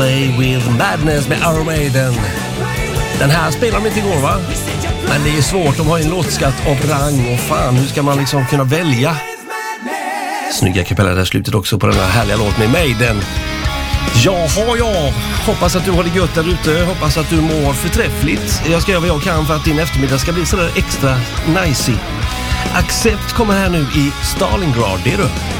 Play with Madness med Iron Maiden. Den här spelade de inte igår, va? Men det är svårt, de har en låtskatt av rang. Och fan, hur ska man liksom kunna välja? Snygga kapella där slutet också på den här härliga låt med Maiden. Jaha, hoppas att du har det gött där ute. Hoppas att du mår förträffligt. Jag ska göra vad jag kan för att din eftermiddag ska bli sådär extra nice. Accept kommer här nu i Stalingrad, det är du.